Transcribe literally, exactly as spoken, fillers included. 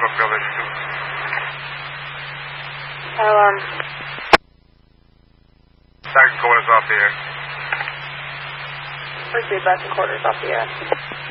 Brooke Village two. Um. Second quarter's off the air. Received back in quarters off the air.